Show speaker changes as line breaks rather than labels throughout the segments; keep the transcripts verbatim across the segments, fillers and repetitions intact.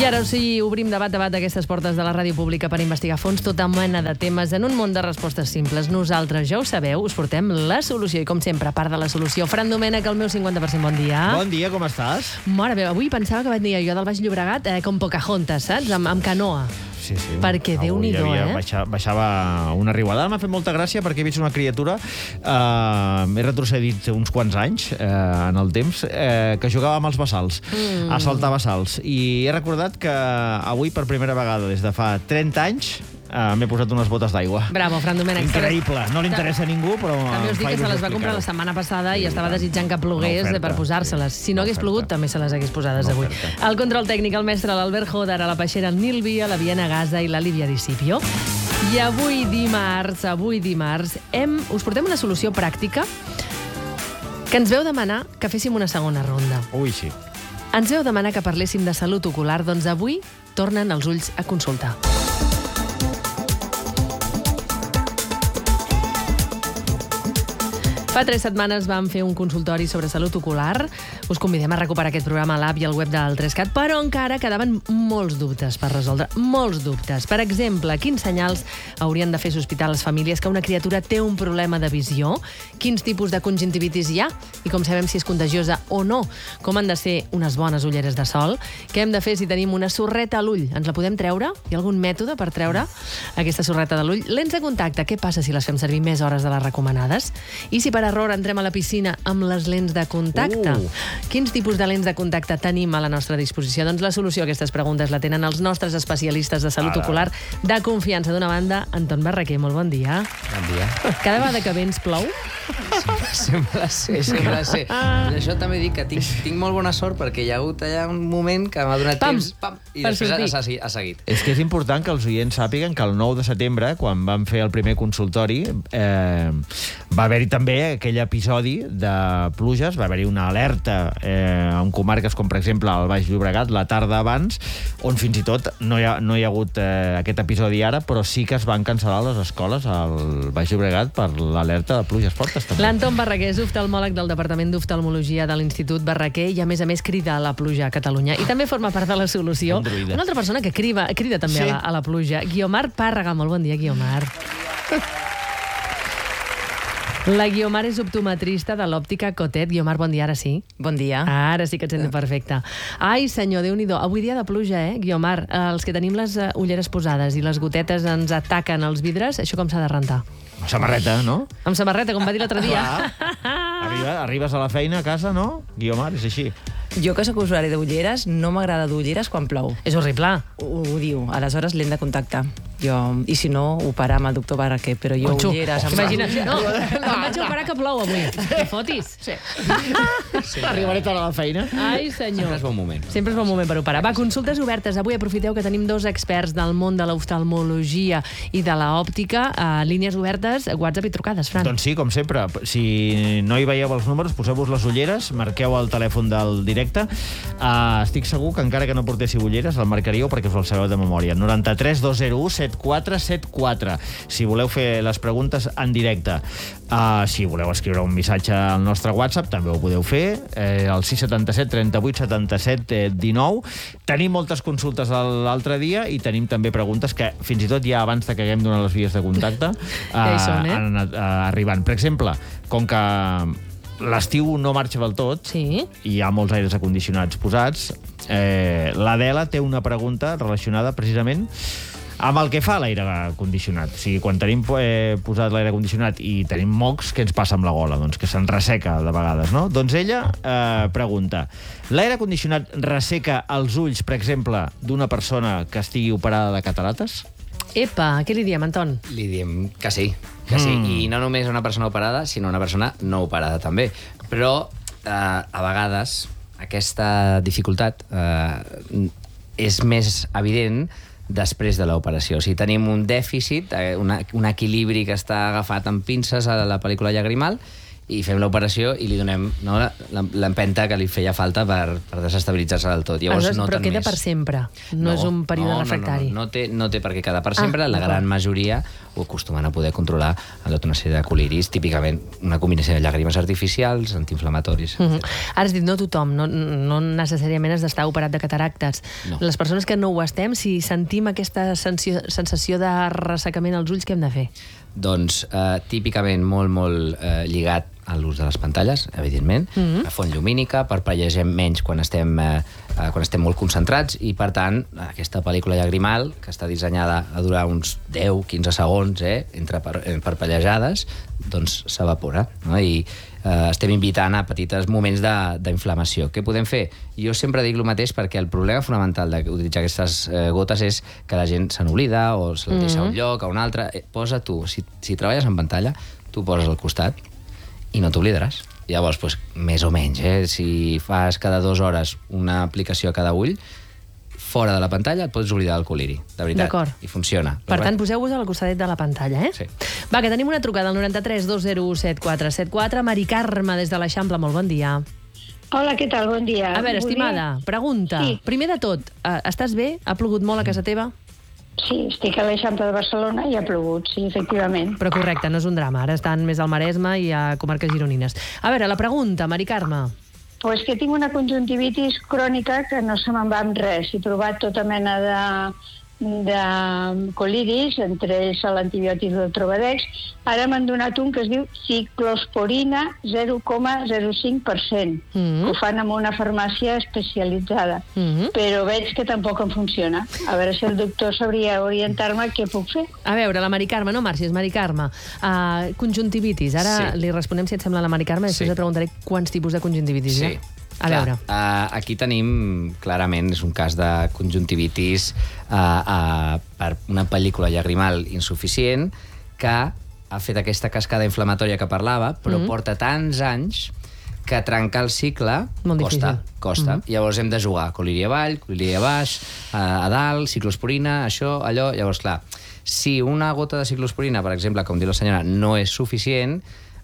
I ara sí, obrim debat, debat d'aquestes portes de la ràdio pública per investigar a fons tota mena de temes en un món de respostes simples. Nosaltres, ja ho sabeu, us portem la solució i, com sempre, part de la solució. Fran Domènech, el meu cinquanta per cent, bon dia.
Bon dia, com estàs?
Mare meva, avui pensava que venia jo del Baix Llobregat eh, com Pocahontas, saps? Amb, amb canoa.
Sí, sí.
Perquè Déu-n'hi-do, eh?
Baixa, baixava una riuada. M'ha fet molta gràcia perquè he vist una criatura, eh, m'he retrocedit uns quants anys eh, en el temps, eh, que jugava amb els bassals, mm. a saltar bassals. I he recordat que avui, per primera vegada des de fa trenta anys, Uh, m'he posat unes botes d'aigua.
Bravo, Fran Domènech.
Increïble. No li interessa a ningú, però...
També us dic que se les va comprar la setmana passada i estava desitjant que plogués no per posar-se-les. Si no hagués plogut, també se les hagués posades avui. El control tècnic, el mestre, l'Albert Joder, a la peixera, el Nil Via, la Viena Gaza i la Lídia Discipio. I avui dimarts, avui dimarts, hem, us portem una solució pràctica que ens veu demanar que féssim una segona ronda.
Ui, sí.
Ens veu demanar que parléssim de salut ocular, doncs avui tornen els ulls a consultar. Fa tres setmanes vam fer un consultori sobre salut ocular. Us convidem a recuperar aquest programa a l'app i al web del Trescat, però encara quedaven molts dubtes per resoldre. Molts dubtes. Per exemple, quins senyals haurien de fer sospitar les famílies que una criatura té un problema de visió? Quins tipus de conjuntivitis hi ha? I com sabem si és contagiosa o no? Com han de ser unes bones ulleres de sol? Què hem de fer si tenim una sorreta a l'ull? Ens la podem treure? Hi ha algun mètode per treure aquesta sorreta de l'ull? Lents de contacte, què passa si les fem servir més hores de les recomanades? I si per error entrem a la piscina amb les lents de contacte? Uh. Quins tipus de lents de contacte tenim a la nostra disposició? Doncs la solució a aquestes preguntes la tenen els nostres especialistes de salut Ara. ocular de confiança. D'una banda, Anton Barraquer, molt bon dia.
Bon dia.
Cada vegada que vens plou?
Sembla ser, sembla ser. Ah. Això també dic que tinc, tinc molt bona sort perquè hi ha hagut allà un moment que m'ha donat pam, temps pam, i després ha, ha seguit.
És que és important que els oients sàpiguen que el nou de setembre, quan vam fer el primer consultori, eh, va haver-hi també aquell episodi de pluges, va haver-hi una alerta eh, en comarques com, per exemple, el Baix Llobregat, la tarda abans, on fins i tot no hi ha, no hi ha hagut eh, aquest episodi ara, però sí que es van cancel·lar les escoles al Baix Llobregat per l'alerta de pluges fortes.
L'Anton Barraquer és oftalmòleg del Departament d'Oftalmologia de l'Institut Barraquer i, a més a més, crida a la pluja a Catalunya. I també forma part de la solució una altra persona que crida, crida també sí. a, la, a la pluja. Guiomar Pàrraga. Molt bon dia, Guiomar. La Guiomar és optometrista de l'òptica Cotet. Guiomar, bon dia, ara sí.
Bon dia.
Ara sí que et sento perfecte. Ai, senyor, Déu-n'hi-do. Avui dia de pluja, eh, Guiomar? Els que tenim les ulleres posades i les gotetes ens ataquen els vidres, això com s'ha de rentar?
Amb samarreta, no?
Amb samarreta, com va dir l'altre dia.
Arriba, arribes a la feina, a casa, no? Guiomar, és així.
Jo, que soc usuari d'ulleres, no m'agrada d'ulleres quan plou.
És horrible.
Ho, ho diu. Aleshores, lent de contacte. Jo, I si no, operar amb el doctor Barraquer, però jo
Conxo.
ulleres...
Oh, imagina't, no, em vaig a operar que plou avui. Que fotis? Sí.
sí. Arribaré tard a la feina.
Ai, senyor.
Sempre és bon moment.
Sempre és bon moment per operar. Va, consultes obertes. Avui aprofiteu que tenim dos experts del món de l'oftalmologia i de l'òptica. Uh, línies obertes, WhatsApp i trucades, Fran.
Doncs sí, com sempre. Si no hi veieu els números, poseu-vos les ulleres, marqueu el telèfon del directe. Uh, estic segur que encara que no portéssiu ulleres, el marcaríeu perquè us el sabeu de memòria. noranta-tres dos zero u setanta quatre setanta quatre. Si voleu fer les preguntes en directe. Uh, si voleu escriure un missatge al nostre WhatsApp, també ho podeu fer. Eh, el sis set set, trenta-vuit, setanta-set, dinou. Tenim moltes consultes l'altre dia i tenim també preguntes que fins i tot ja abans que haguem donat les vies de contacte uh,
ja hi són, eh?
han anat uh, arribant. Per exemple, com que l'estiu no marxa del tot
sí.
i hi ha molts aires acondicionats posats, eh, l'Adela té una pregunta relacionada precisament amb el que fa l'aire condicionat. O sigui, quan tenim eh, posat l'aire condicionat i tenim mocs, què ens passa amb la gola? Doncs que se'n resseca de vegades, no? Doncs ella eh, pregunta, l'aire condicionat resseca els ulls, per exemple, d'una persona que estigui operada de catarates?
Epa, què li diem, Anton?
Li diem que sí, que sí.
Mm.
I no només una persona operada, sinó una persona no operada també. Però, eh, a vegades, aquesta dificultat eh, és més evident després de l'operació. O sigui, tenim un dèficit, eh, una, un equilibri que està agafat amb pinces a la pel·lícula llagrimal i fem l'operació i li donem no, l'empenta que li feia falta per, per desestabilitzar-se del tot. Llavors,
Aleshores,
no
però queda
més.
per sempre, no, no és un període
no,
refractari.
No, no, no, no, té, no té per què quedar per sempre,
Ah,
la gran majoria ho acostumen a poder controlar amb tota una sèrie de coliris, típicament una combinació de llàgrimes artificials, antiinflamatoris,
Uh -huh.
etcètera.
Ara has dit, no tothom, no, no necessàriament has d'estar operat de cataractes.
No.
Les persones que no ho estem, si sentim aquesta sensació, sensació de ressecament als ulls, què hem de fer?
Doncs eh, típicament molt, molt eh, lligat a l'ús de les pantalles, evidentment,
Mm-hmm.
a font llumínica, parpellegem menys quan estem, eh, eh, quan estem molt concentrats i, per tant, aquesta pel·lícula llagrimal, que està dissenyada a durar uns deu quinze segons, eh, entre par eh, parpellejades, doncs s'evapora, no? I eh, estem invitant a petits moments d'inflamació. Què podem fer? Jo sempre dic el mateix perquè el problema fonamental d'utilitzar aquestes eh, gotes és que la gent se n'oblida o se la deixa a un lloc, a un altre. Eh, posa tu, si, si treballes en pantalla, tu poses al costat i no t'oblidaràs. Llavors, doncs, més o menys, eh? Si fas cada dues hores una aplicació a cada ull, fora de la pantalla et pots oblidar del coliri, de veritat.
D'acord.
I funciona.
Per tant, poseu-vos al costadet de la pantalla, eh?
Sí.
Va, que tenim una trucada al noranta-tres dos zero u set quatre set quatre. Mari Carme, des de l'Eixample, molt bon dia.
Hola, què tal? Bon dia.
A veure,
Volia-
estimada, pregunta.
Sí.
Primer de tot, eh, estàs bé? Ha plogut molt a casa teva?
Sí, estic a l'Eixample de Barcelona i ha plogut, sí, efectivament.
Però correcte, no és un drama. Ara estan més al Maresme i a comarques gironines. A veure, la pregunta, Mari Carme.
Pues que tinc una conjuntivitis crònica que no se me'n va amb res. He provat tota mena de, de coliris, entre ells l'antibiòtic del Trovadex. Ara m'han donat un que es diu ciclosporina zero coma zero cinc per cent.
Mm.
Ho fan en una farmàcia especialitzada.
Mm.
Però veig que tampoc em funciona. A veure si el doctor sabria orientar-me què puc fer.
A veure, la Mari Carme, no marxis, Mari Carme. Uh, conjuntivitis. Ara
Sí.
li responem, si et sembla, a la Mari Carme, després
Sí.
et preguntaré quants tipus de conjuntivitis
Sí.
hi ha. A
Clar,
veure.
Uh, aquí tenim, clarament, és un cas de conjuntivitis uh, uh, per una pel·lícula llagrimal insuficient que ha fet aquesta cascada inflamatòria que parlava, però
Mhm.
porta tants anys que trencar el cicle
Molt
costa.
difícil.
costa.
Mhm.
Llavors hem de jugar coliri avall, coliri a baix, a, a dalt, ciclosporina, això, allò. Llavors, clar, si una gota de ciclosporina, per exemple, com diu la senyora, no és suficient,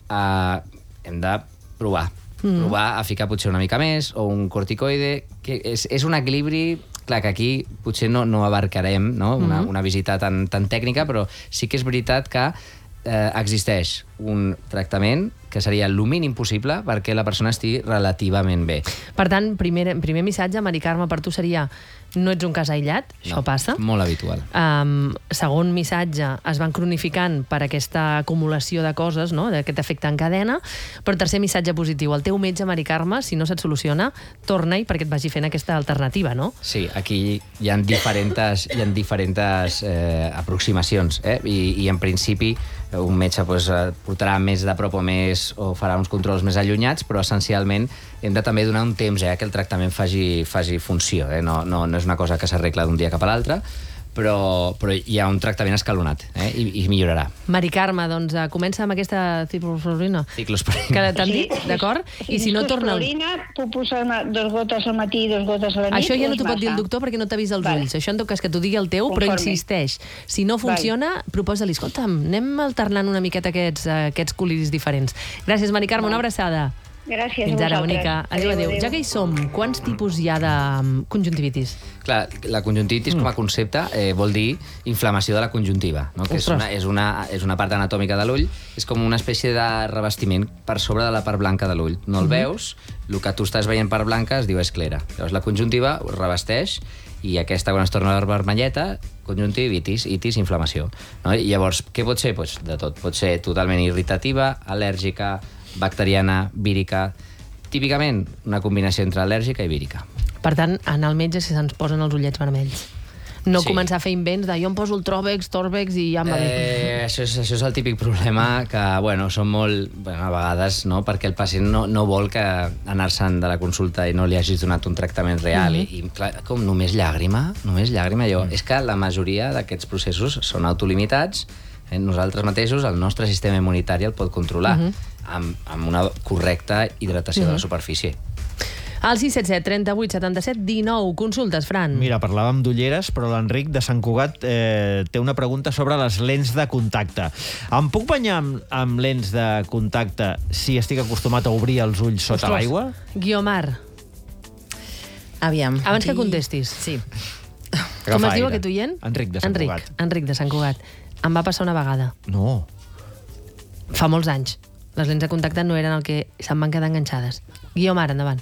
uh, hem de provar. Mm. provar a ficar potser una mica més, o un corticoide, que és, és un equilibri, clar, que aquí potser no, no abarcarem no? Una,
Mm.
una visita tan, tan tècnica, però sí que és veritat que eh, existeix un tractament que seria el mínim possible perquè la persona estigui relativament bé.
Per tant, primer, primer missatge, Mari Carme, per tu seria no ets un cas aïllat, això
No,
passa.
Molt habitual.
Um, segon missatge, es van cronificant per aquesta acumulació de coses, no? D'aquest efecte en cadena. Però tercer missatge positiu, el teu metge, Mari Carme, si no se't soluciona, torna-hi perquè et vagi fent aquesta alternativa, no?
Sí, aquí hi ha diferents, hi ha diferents eh, aproximacions, eh? I, i en principi un metge pues, portarà més de prop o més o farà uns controls més allunyats, però essencialment hem de també donar un temps eh, que el tractament faci, faci funció. Eh? No, no, no és una cosa que s'arregla d'un dia cap a l'altre, però, però hi ha un tractament escalonat eh? I, i millorarà.
Mari Carme, doncs uh, comença amb aquesta ciclosporina
Ciclosporina.
que t'han dit, d'acord? I si no torna... El...
Ciclosporina, puc posar dos gotes al matí i dos gotes a la nit?
Això ja
o
no
és
t'ho pot dir el
massa?
doctor perquè no t'ha vist els
Vale.
ulls. Això en tot cas que t'ho digui el teu, però
Conforme.
insisteix. Si no funciona, proposa-li, escolta'm, anem alternant una miqueta aquests, uh, aquests coliris diferents. Gràcies, Mari Carme, una abraçada.
Gràcies
Fins
a
ara,
vosaltres.
bonica. Adéu, adéu. Ja que hi som, quants tipus hi ha de um, conjuntivitis?
Clar, la conjuntivitis com a concepte eh, vol dir inflamació de la conjuntiva, no? Que és
Ostres.
una, és, una, és una part anatòmica de l'ull, és com una espècie de revestiment per sobre de la part blanca de l'ull. No el veus, el que tu estàs veient part blanca es diu esclera. Llavors la conjuntiva ho revesteix i aquesta, quan es torna vermelleta, conjuntivitis, itis, inflamació. No? I llavors, què pot ser? Pues de tot. Pot ser totalment irritativa, al·lèrgica, bacteriana, vírica. Típicament, una combinació entre al·lèrgica i vírica.
Per tant, anar al metge si se'ns posen els ullets vermells. No
Sí.
començar a fer invents de jo em poso el Trovex, Torvex i ja em va bé.
Eh, això, és, això és el típic problema que, bueno, són molt... Bueno, a vegades, no?, perquè el pacient no, no vol que anar-se'n de la consulta i no li hagis donat un tractament real. Mm -hmm. I, i, clar, com només llàgrima? Només llàgrima? Jo, és que la majoria d'aquests processos són autolimitats. Eh? Nosaltres mateixos, el nostre sistema immunitari el pot controlar mm -hmm. amb, amb una correcta hidratació mm -hmm. de la superfície.
Al sis set set, trenta-vuit, setanta-set, dinou. Consultes, Fran.
Mira, parlàvem d'ulleres, però l'Enric de Sant Cugat eh, té una pregunta sobre les lents de contacte. Em puc banyar amb, amb lents de contacte si estic acostumat a obrir els ulls sota l'aigua?
Guiomar,
Aviam.
abans que
aquí-
contestis.
Sí.
Agafa
Com es diu
aire.
aquest oient?
Enric de Sant
Enric,
Cugat.
Enric de Sant Cugat. Em va passar una vegada,
No.
fa molts anys. Les lents de contacte no eren el que se'n van quedar enganxades. Guiomar, endavant.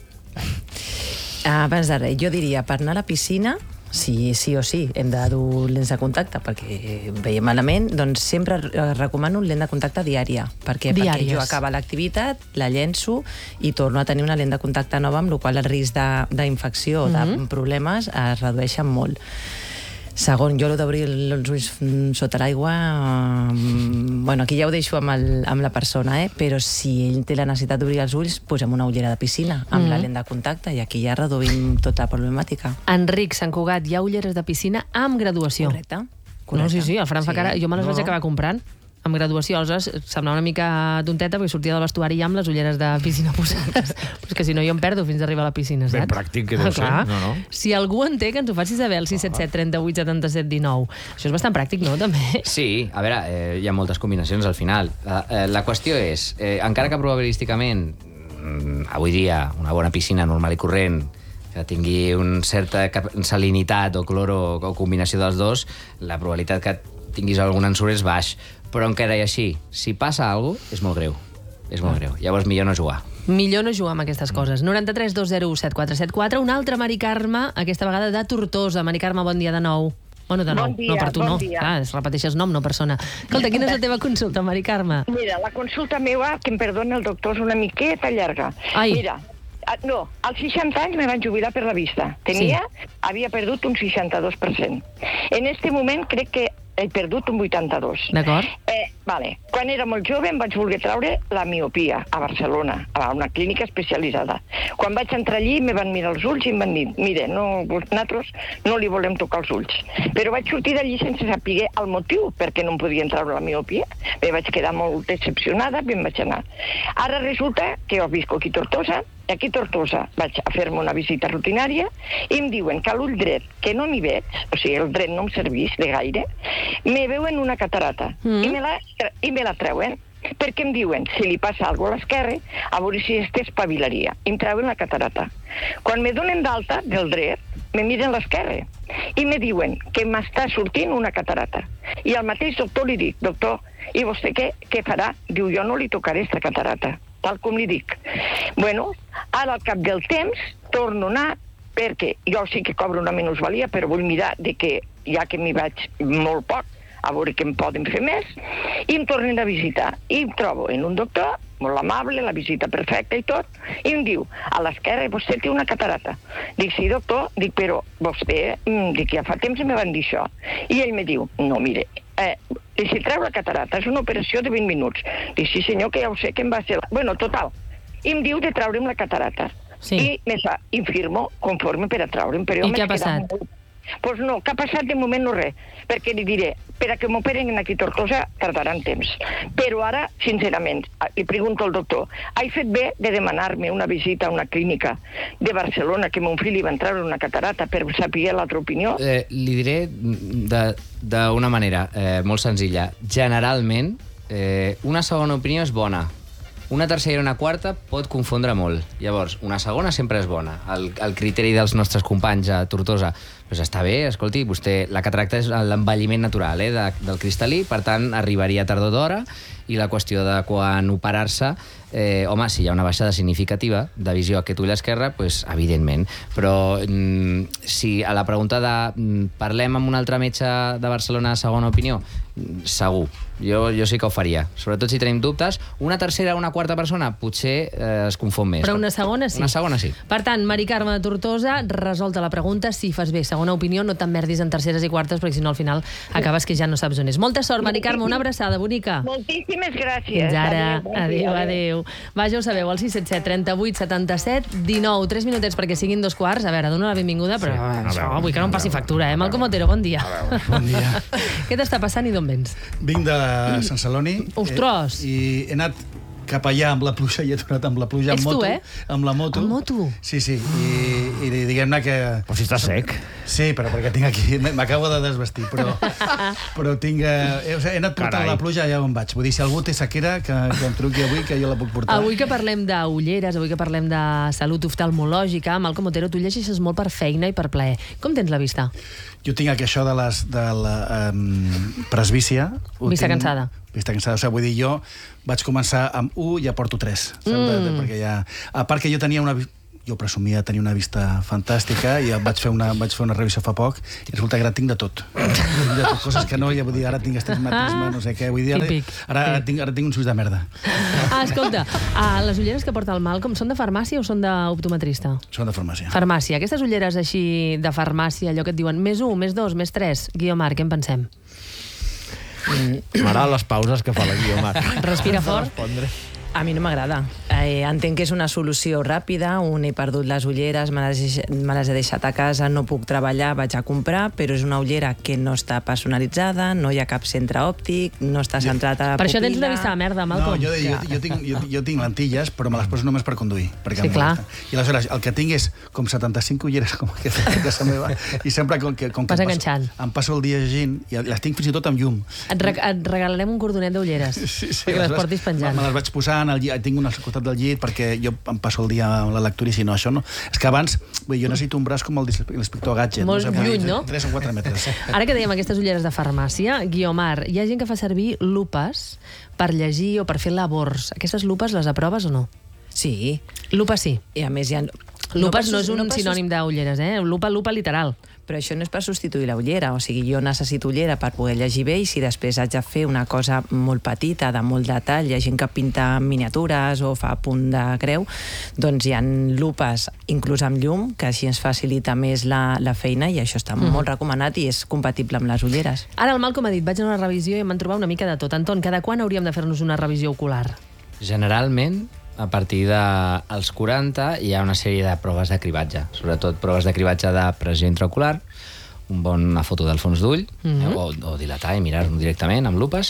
Abans de res, jo diria, per anar a la piscina, sí, sí o sí, hem de dur lents de contacte perquè veiem malament, doncs sempre recomano lent de contacte diària. Per què?
Diàries.
Perquè jo acaba l'activitat, la llenço i torno a tenir una lent de contacte nova, amb la qual el risc de- d'infecció o de,
Mhm.
de problemes es redueixen molt. Segon, jo l'ho d'obrir els ulls mm, sota l'aigua, mm, bueno, aquí ja ho deixo amb, el, amb la persona, eh? Però si ell té la necessitat d'obrir els ulls, posem una ullera de piscina amb
Mhm.
la lent de contacte i aquí ja reduïm tota la problemàtica.
Enric, Sant Cugat, hi ha ulleres de piscina amb graduació.
Correcte.
No,
Correcte.
sí, sí, el Fran fa cara... Jo me les
No,
vaig
no.
acabar comprant amb graduació. Aleshores, semblava una mica tonteta perquè sortia del vestuari ja amb les ulleres de piscina posades. Però és que si no jo em perdo fins a arribar a la piscina, saps?
Ben pràctic que deu
Ah,
ser.
clar.
No, no.
Si algú en té, que ens ho faci saber al sis set set, trenta-vuit, setanta-set, dinou. Això és bastant pràctic, no, també?
Sí, a veure, eh, hi ha moltes combinacions al final. La, eh, la qüestió és, eh, encara que probabilísticament mm, avui dia una bona piscina normal i corrent que tingui una certa cap- salinitat o cloro o combinació dels dos, la probabilitat que tinguis algun ensurt és baix. Però encara i així, si passa alguna cosa, és molt greu. És molt greu. Llavors, millor no jugar.
Millor no jugar amb aquestes coses. noranta-tres dos zero u set quatre set quatre. Una altra Mari Carme, aquesta vegada de Tortosa. Mari Carme, bon dia de nou. Bueno, de nou.
Bon dia,
no, per tu
bon
no.
dia.
Ah, es repeteixes nom, no persona. Escolta, quina és la teva consulta, Mari Carme?
Mira, la consulta meva, que em perdoni el doctor, és una miqueta llarga.
Ai.
Mira, a- no, als seixanta anys me van jubilar per la vista. Tenia, sí. Havia perdut un seixanta-dos per cent. En este moment crec que he perdut un vuitanta-dos.
D'acord.
Eh, vale. Quan era molt jove em vaig voler treure la miopia a Barcelona, a una clínica especialitzada. Quan vaig entrar allí me van mirar els ulls i em van dir, mire, no, nosaltres no li volem tocar els ulls. Però vaig sortir d'allí sense saber el motiu perquè no em podien treure la miopia. Me vaig quedar molt decepcionada, me'n vaig anar. Ara resulta que jo visco aquí a Tortosa, i aquí a Tortosa vaig a fer-me una visita rutinària i em diuen que a l'ull dret, que no m'hi veig, o sigui, el dret no em serveix de gaire, me veuen una catarata
Mm.
i, me la, i me la treuen perquè em diuen, si li passa alguna cosa a l'esquerra, a veure si este espavilaria. I em treuen la catarata. Quan me donen d'alta del dret, me miren l'esquerra i me diuen que m'està sortint una catarata. I al mateix doctor li dic, doctor, i vostè què, què farà? Diu, jo no li tocaré esta catarata, tal com li dic. Bueno, ara al cap del temps torno a anar perquè jo sí que cobro una minusvalia, però vull mirar de que, ja que m'hi vaig molt poc, a veure què em poden fer més, i em tornen a visitar. I em trobo en un doctor, molt amable, la visita perfecta i tot, i em diu, a l'esquerra vostè té una catarata. Dic, sí, doctor, dic, però vostè, mm, dic, ja fa temps que me van dir això. I ell me diu, no, mire, eh, si treu la catarata és una operació de vint minuts. Dic, sí senyor, que ja ho sé que em va ser... La... Bueno, total, i em diu de treure'm la catarata.
Sí.
I me fa, em firmo conforme per a treure'm. Però jo
I què
m'he
ha
quedat
passat?
molt- Pues no, que ha passat de moment no res, perquè li diré, per a que m'operen aquí a Tortosa tardaran temps. Però ara, sincerament, li pregunto al doctor, he fet bé de demanar-me una visita a una clínica de Barcelona que mon fill li va entrar una catarata per saber l'altra opinió?
Eh, li diré de- d'una manera eh, molt senzilla. Generalment, eh, una segona opinió és bona. Una tercera i una quarta pot confondre molt. Llavors, una segona sempre és bona. El, el criteri dels nostres companys a Tortosa doncs està bé, escolti, vostè, la cataracta és l'envelliment natural eh, de, del cristal·lí, per tant, arribaria tardor d'hora, i la qüestió de quan operar-se, eh, home, si hi ha una baixada significativa de visió a aquest ull esquerre, doncs, evidentment. Però mm, si a la pregunta de mm, parlem amb un altre metge de Barcelona de segona opinió, mm, segur. Jo, jo sí que ho faria. Sobretot si tenim dubtes. Una tercera o una quarta persona potser eh, es confon més.
Però una segona sí.
Una segona sí.
Per tant, Mari Carme de Tortosa, resolta la pregunta, si fas bé segona opinió, no t'emmerdis en terceres i quartes, perquè si no al final acabes que ja no saps on és. Molta sort, Mari Carme, una abraçada bonica.
Moltíssimes gràcies.
Fins ara.
Adéu, bon
Adéu,
dia,
adéu. Va, ja ho sabeu, al sis set set, trenta-vuit, setanta-set, dinou. Tres minutets perquè siguin dos quarts. A veure, dono la benvinguda, però sí, això, vull que no em passi factura, eh? Malcom Otero, bon dia.
Bon dia.
Què t'està passant i d'on vens?
Vinc de Sant Celoni.
Ostres!
Eh, I he anat cap allà amb la pluja i he tornat amb la pluja
Ets
amb moto.
tu, eh?
Amb la moto.
Amb moto?
Sí, sí. I, i diguem-ne que...
Però si està sec.
Sí, però perquè tinc aquí... M'acabo de desvestir, però, però tinc... Eh, he, he anat portant
Carai.
la pluja allà on vaig. Vull dir, si algú té sequera, que, que em truqui avui, que jo la puc portar.
Avui que parlem d'ulleres, avui que parlem de salut oftalmològica, Malcom Otero, tu llegeixes molt per feina i per plaer. Com tens la vista?
Jo tinc aquí això de, les, de la um, presbícia. Ho
Vista
tinc-
cansada.
Vista cansada. O sigui, vull dir, jo vaig començar amb u i ja porto tres. Mm. Perquè ja... A part que jo tenia una... Jo presumia de tenir una vista fantàstica i vaig fer una, vaig fer una revisió fa poc i resulta que ara tinc de tot. De tot, coses que no, ja vull dir, ara tinc astigmatisme, no sé què. Vull dir, ara,
Típic.
ara, ara, tinc, ara tinc uns ulls de merda.
Ah, escolta, ah, les ulleres que porta el Malcom són de farmàcia o són d'optometrista?
Són de farmàcia.
Farmàcia. Aquestes ulleres així de farmàcia, allò que et diuen més un, més dos, més tres. Guiomar, què en pensem?
M'agraden les pauses que fa la Guiomar.
Respira fort.
Respondre.
A mi no m'agrada. Eh, entenc que és una solució ràpida, un he perdut les ulleres, me les, me les he deixat a casa, no puc treballar, vaig a comprar, però és una ullera que no està personalitzada, no hi ha cap centre òptic, no està centrat a la
Per
pupil·la...
això tens una vista de merda,
No,
Malcom.
jo, jo, jo, tinc, jo, jo tinc lentilles, però me les poso només per conduir. Perquè
Sí,
em
clar.
molesta. I aleshores, el que tinc és com setanta-cinc ulleres com aquesta a casa meva, i sempre com que, com que
Vas
em,
enganxant.
passo, em passo el dia llegint, i les tinc fins i tot amb llum.
Et, re et regalarem un cordonet d'ulleres,
Sí, sí,
perquè les
aleshores
portis penjant.
Me les vaig posant, al llit, tinc una al costat del llit, perquè jo em passo el dia amb la lectura, i si no, això no... És que abans, vull dir, jo necessito un braç com el d'inspector Gadget.
Molt
no sé, vull dir,
lluny, no?
tres o quatre metres.
Ara que dèiem aquestes ulleres de farmàcia, Guiomar, hi ha gent que fa servir lupes per llegir o per fer labors. Aquestes lupes les aproves o no?
Sí,
Lupa sí.
i a més hi ha...
Lupes no
per
és
sus-
un
per sus-
sinònim d'ulleres, eh? Lupa, lupa literal.
Però això no és per substituir la ullera, o sigui, jo necessito ullera per poder llegir bé i si després haig de fer una cosa molt petita, de molt detall, hi ha gent que pinta miniatures o fa punt de creu, doncs hi ha lupes, inclús amb llum, que així ens facilita més la, la feina i això està mm. molt recomanat i és compatible amb les ulleres.
Ara el Malcom ha dit, vaig a una revisió i em van trobar una mica de tot. Anton, cada quan hauríem de fer-nos una revisió ocular?
Generalment, a partir dels quaranta, hi ha una sèrie de proves de cribatge, sobretot proves de cribatge de pressió intraocular, un bon, una foto del fons d'ull, mm-hmm. eh, o, o dilatar i mirar-ho directament amb lupes,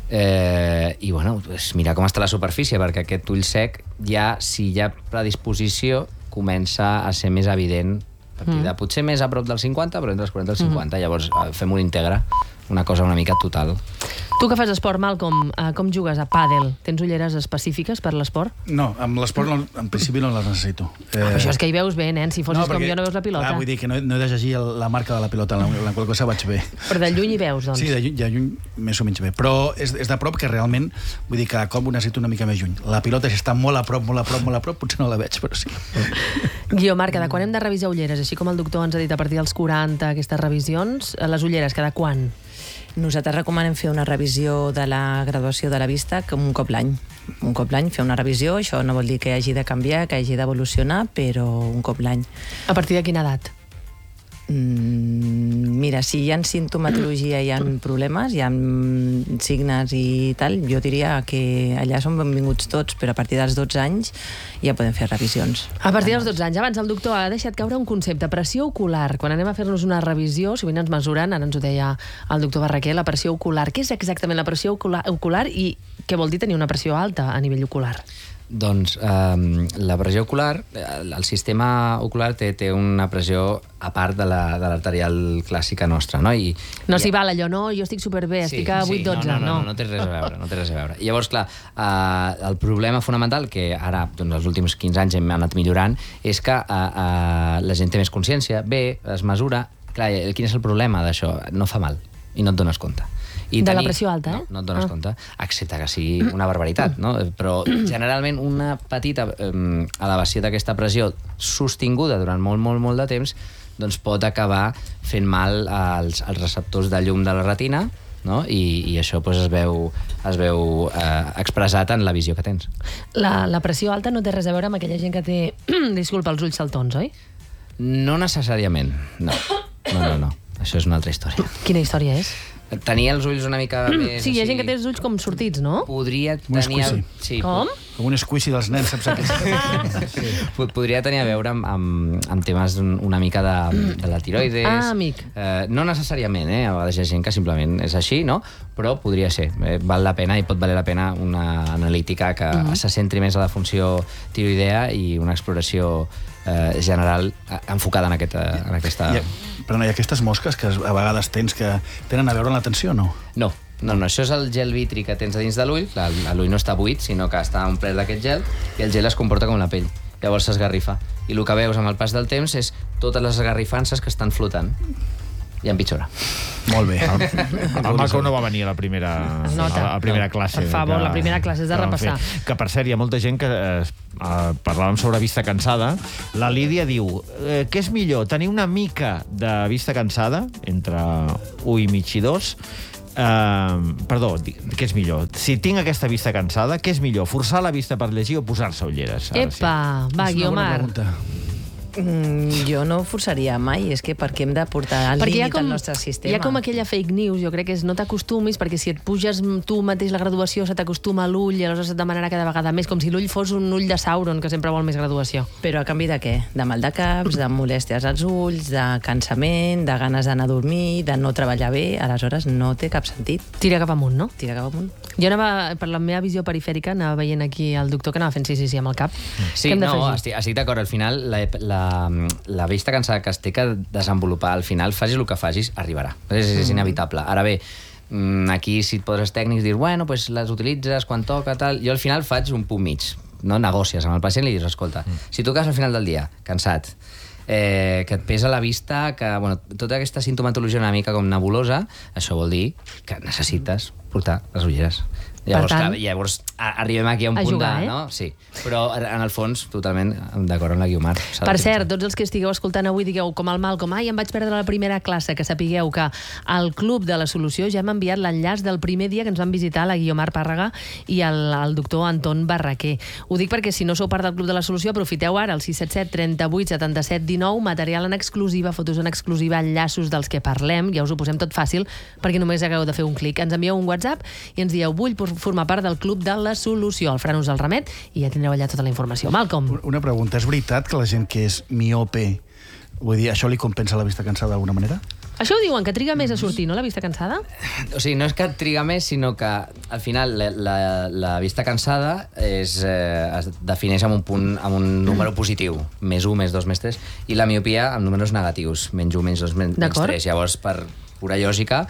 eh, i bueno, pues mirar com està la superfície, perquè aquest ull sec, ja, si hi ha predisposició, comença a ser més evident, a partir de, potser més a prop del cinquanta, però entre els quaranta i els cinquanta, llavors eh, fem un íntegre, una cosa una mica total.
Tu que fas esport, Malcom, eh, com jugues a pàdel? Tens ulleres específiques per l'esport?
No, amb l'esport no, en principi no les necessito. Eh,
Ah, això és que hi veus bé, nen. Si fossis com jo no veus la pilota.
Clar, vull dir que no, he- no he de llegir el, la marca de la pilota, en la, la qual cosa vaig bé.
Però de lluny hi veus, doncs.
Sí, de lluny, de lluny més o menys bé. Però és, és de prop que realment, vull dir, cada cop ho necessito una mica més lluny. La pilota, si està molt a prop, molt a prop, molt a prop, potser no la veig, però sí.
Guiomar, cada quan hem de revisar ulleres? Així com el doctor ens ha dit a partir dels quaranta, aquestes revisions, eh, les ulleres, cada quan?
Nosaltres recomanem fer una revisió de la graduació de la vista com un cop l'any. Un cop l'any fer una revisió, això no vol dir que hagi de canviar, que hagi d'evolucionar, però un cop l'any.
A partir de quina edat?
Mm, mira, si hi ha sintomatologia, hi ha problemes, hi ha signes i tal, jo diria que allà són benvinguts tots, però a partir dels dotze anys ja podem fer revisions.
A partir dels dotze anys. Abans el doctor ha deixat caure un concepte, pressió ocular. Quan anem a fer-nos una revisió, sovint ens mesuren, ara ens ho deia el doctor Barraquer, la pressió ocular. Què és exactament la pressió ocular, ocular i què vol dir tenir una pressió alta a nivell ocular?
Doncs eh, la pressió ocular, el, el sistema ocular té, té una pressió a part de la- de l'arterial clàssica nostra, no? I,
No
i-
s'hi val allò, no, jo estic superbé, estic a vuit dotze,
no, no, no, no té res a veure, no té res a veure. I llavors, clar, eh, el problema fonamental, que ara, doncs, els últims quinze anys hem anat millorant, és que eh, eh, la gent té més consciència, bé, es mesura... Clar, quin és el problema d'això? No fa mal, i no et dones compte. I
De la pressió alta, eh?
No, no et dones
Ah.
compte, excepte que sigui una barbaritat, no? Però generalment una petita eh, elevació d'aquesta pressió sostinguda durant molt, molt, molt de temps doncs pot acabar fent mal als, als receptors de llum de la retina, no? I, i això doncs, es veu, es veu eh, expressat en la visió que tens.
La, la pressió alta no té res a veure amb aquella gent que té, disculpa, els ulls saltons, oi?
No necessàriament, no. No, no, no. Això és una altra història.
Quina història és?
Tenia els ulls una mica més...
Sí, hi ha
així-
gent que té els ulls com sortits, no?
Podria
Un
tenir... el-
squishy.
Sí,
Com?
Com un squishy dels nens, saps aquest?
po- podria tenir a veure amb, amb, amb temes un- una mica de, de la tiroides.
Ah, amic.
Eh, no necessàriament, eh? A vegades hi ha gent que simplement és així, no? Però podria ser. Eh, val la pena i pot valer la pena una analítica que
Mhm.
se centri més a la funció tiroidea i una exploració eh, general eh, enfocada en, aquest, en aquesta...
I, perdona, i aquestes mosques que a vegades tens que tenen a veure amb l'atenció o no?
No, no, no, això és el gel vitri que tens a dins de l'ull. Clar, l'ull no està buit, sinó que està omplert d'aquest gel i el gel es comporta com la pell. Llavors s'esgarrifa. I el que veus amb el pas del temps és totes les esgarrifances que estan flotant. I empitjora.
Molt bé.
El Malcolm no va venir a la primera,
Es nota.
a la primera
No,
classe.
per favor,
que-
la primera classe és de
que vam
repassar.
fer. Que, per cert, hi ha molta gent que eh, eh, parlàvem sobre vista cansada. La Lídia diu, eh, què és millor, tenir una mica de vista cansada, entre un i mig i dos, Uh, perdó, di- què és millor? Si tinc aquesta vista cansada, què és millor? Forçar la vista per llegir o posar-se ulleres? Ara sí.
Epa, va,
És una bona
Guiomar.
pregunta.
Mm, jo no forçaria mai, és que per què hem de portar al
Perquè hi ha,
límit
com,
el nostre sistema?
hi ha com aquella fake news, jo crec que és no t'acostumis, perquè si et puges tu mateix la graduació se t'acostuma a l'ull i aleshores et demanarà cada vegada més, com si l'ull fos un ull de Sauron, que sempre vol més graduació.
Però a canvi de què? De mal de caps, de molèsties als ulls, de cansament, de ganes d'anar a dormir, de no treballar bé, aleshores no té cap sentit.
Tira cap amunt, no?
Tira cap amunt.
Jo anava, per la meva visió perifèrica, anava veient aquí el doctor que anava fent sí, sí, sí, amb el cap.
Sí,
Què hem
no,
d'afegir?
estic, estic d'acord. Al final, la, la, la vista cansada que es té que desenvolupar, al final, facis el que facis, arribarà. És, és inevitable. Ara bé, mm, aquí si et poses tècnics, dir, bueno, pues les utilitzes quan toca, tal... Jo al final faig un punt mig, no? Negòcies amb el pacient i li dius, escolta, si tu acabes al final del dia, cansat, eh, que et pesa la vista, que bueno, tota aquesta sintomatologia una mica com nebulosa, això vol dir que necessites portar les ulleres. Llavors,
tant-
clar, llavors a- arribem aquí a un
A
punt
jugar,
de...
eh?
No? Sí, però en el fons totalment d'acord amb la Guiomar. S'ha de
Per
utilitzar.
cert, tots els que estigueu escoltant avui digueu com el Malcolm, ai, em vaig perdre la primera classe, que sapigueu que al Club de la Solució ja hem enviat l'enllaç del primer dia que ens van visitar la Guiomar Pàrraga i el, el doctor Anton Barraquer. Ho dic perquè si no sou part del Club de la Solució, aprofiteu ara el sis set set, trenta-vuit, setanta-set, dinou, material en exclusiva, fotos en exclusiva, enllaços dels que parlem, ja us ho posem tot fàcil, perquè només hagueu de fer un clic. Ens envieu un WhatsApp i ens dieu, vull formar part del Club de la Solució. El Fran us el remet i ja tindreu allà tota la informació. Malcolm.
Una pregunta, és veritat que la gent que és miope, vull dir, això li compensa la vista cansada d'alguna manera?
Això ho diuen, que triga més a sortir, no, la vista cansada?
O sigui, no és que triga més, sinó que al final la, la, la vista cansada és, eh, es defineix amb un punt, amb un número positiu, més un, més dos, més tres, i la miopia amb números negatius, menys un, menys dos, menys
D'acord.
tres. Llavors, per pura lògica,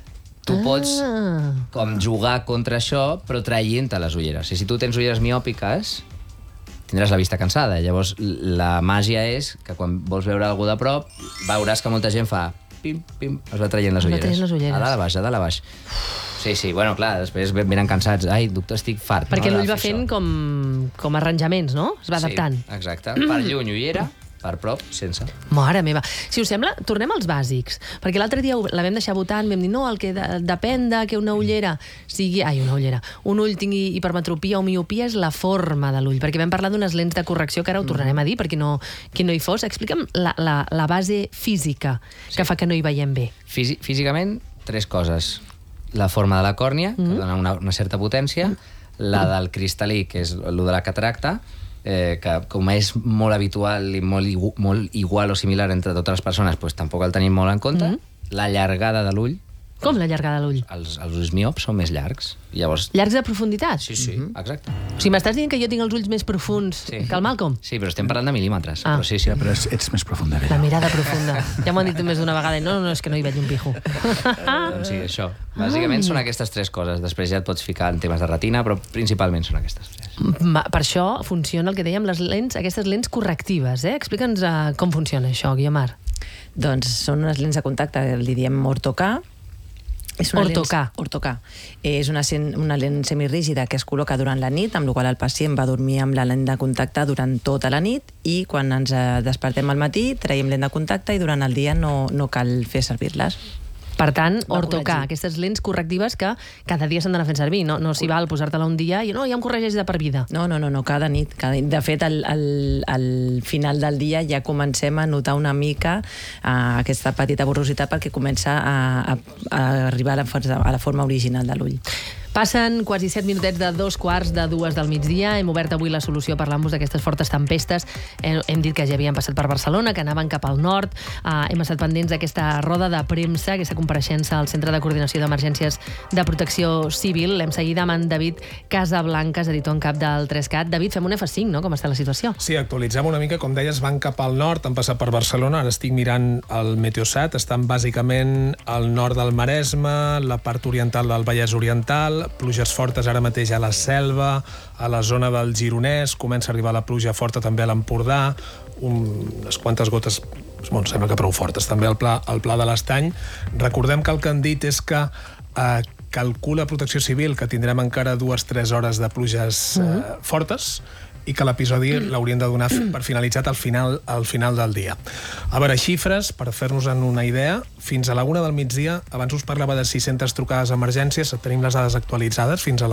tu
Ah.
pots com jugar contra això, però traient-te les ulleres. I si tu tens ulleres miòpiques, tindràs la vista cansada. Llavors, la màgia és que quan vols veure algú de prop, veuràs que molta gent fa pim, pim, es va traient les
Es va
ulleres.
traient les ulleres.
A dalt a baix, a dalt a baix. Sí, sí, bueno, clar, després venen cansats. Ai, doctor, estic fart.
Perquè
no,
l'ull
de
va
fer
fent
això.
com, com arranjaments, no? Es va adaptant.
Sí, exacte. Per lluny ullera, per prop, sense.
Mare meva. Si us sembla, tornem als bàsics. Perquè l'altre dia la vam deixar votant, vam dir, no, el que de, depèn de que una ullera sigui... Ai, una ullera. Un ull tingui hipermetropia o miopia és la forma de l'ull. Perquè vam parlar d'unes lents de correcció, que ara ho tornarem a dir, perquè no, qui no hi fos. Explica'm la, la, la base física que
Sí.
fa que no hi veiem bé.
Físi Físicament, tres coses. La forma de la còrnia, que dona una, una certa potència, la del cristal·lí, que és el de la cataracta, eh, que com és molt habitual i molt, igu molt igual o similar entre totes les persones, doncs tampoc el tenim molt en compte.
Mm.
La llargada de l'ull,
Com la llargada de l'ull?
els, els ulls miops són més llargs. Llavors,
Llargs de profunditat?
sí, sí, exacte.
O sigui, m'estàs dient que jo tinc els ulls més profunds
Sí.
que el Malcolm?
Sí, però estem parlant de mil·límetres.
Ah.
Però sí, sí.
Però ets, ets més profunda que
La
jo.
mirada profunda. Ja m'ho han dit més d'una vegada. i No, no, no, és que no hi veig un pijo.
Doncs sí, això. Bàsicament són aquestes tres coses. Després ja et pots ficar en temes de retina, però principalment són aquestes tres.
Ma- Per això funciona el que dèiem, les lents, aquestes lents correctives. Eh? Explica'ns uh, com funciona això, Guiomar.
Doncs són unes lents de contacte, li diem ortocà. És una
Ortocà.
Lents, ortocà. Eh, És una, sen- una lent semirígida que es col·loca durant la nit, amb la qual el pacient va dormir amb la lent de contacte durant tota la nit i quan ens eh, despertem al matí traiem lent de contacte i durant el dia no, no cal fer servir-les.
Per tant,
Va
ortocar,
corregir.
aquestes lents correctives que cada dia s'han d'anar fent servir. No, no s'hi val posar-te-la un dia i no, ja em corregeix de per vida.
No, no, no, no, cada nit. Cada nit. De fet, al, al, al final del dia ja comencem a notar una mica uh, aquesta petita borrositat perquè comença a, a, a arribar a la, forma, a la forma original de l'ull.
Passen quasi set minutets de dos quarts de dues del migdia. Hem obert avui la solució parlant-vos d'aquestes fortes tempestes. Hem, hem dit que ja havien passat per Barcelona, que anaven cap al nord. Uh, hem estat pendents d'aquesta roda de premsa, aquesta compareixença al Centre de Coordinació d'Emergències de Protecció Civil. L'hem seguida amb en David Casablancas, editor en cap del Trescat. David, fem un F cinc, no? Com està la situació?
Sí, actualitzem una mica. Com deies, van cap al nord, han passat per Barcelona. Ara estic mirant el Meteosat. Estan bàsicament al nord del Maresme, la part oriental del Vallès Oriental, pluges fortes ara mateix a la Selva, a la zona del Gironès, comença a arribar la pluja forta també a l'Empordà, un, unes quantes gotes, bueno, sembla que prou fortes, també al Pla, al Pla de l'Estany. Recordem que el que han dit és que eh, calcula Protecció Civil que tindrem encara dues o tres hores de pluges eh, fortes, i que l'episodi l'haurien de donar per finalitzat al final, al final del dia. A veure, xifres, per fer-nos en una idea, fins a la una del migdia, abans us parlava de sis-centes trucades a emergències, tenim les dades actualitzades, fins a la